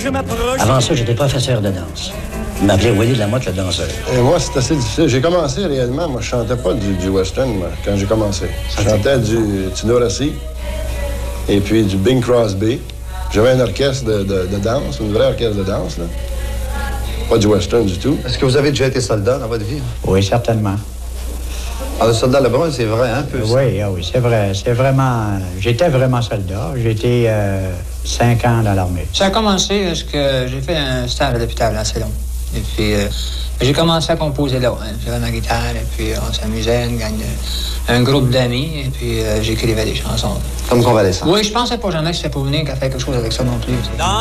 je m'approche. Avant ça, j'étais professeur de danse. Il m'appelait Willy Lamotte, le danseur. Et moi, c'est assez difficile. J'ai commencé réellement, moi, je chantais pas du western, moi, quand j'ai commencé. Je chantais du Tino Rossi et puis du Bing Crosby. J'avais un orchestre de danse, une vraie orchestre de danse, là. Pas du western du tout. Est-ce que vous avez déjà été soldat dans votre vie? Oui, certainement. Ah, le soldat là-bas, c'est vrai, un peu. Oui, oui, c'est vrai. C'est vraiment... J'étais vraiment soldat. J'ai été 5 ans dans l'armée. Ça a commencé parce que j'ai fait un stage à l'hôpital assez long. Et puis, j'ai commencé à composer là. J'avais ma guitare, et puis on s'amusait, un groupe d'amis, et puis j'écrivais des chansons. Comme convalescent. Oui, je pensais pas jamais que c'était pour venir qu'à faire quelque chose avec ça non plus.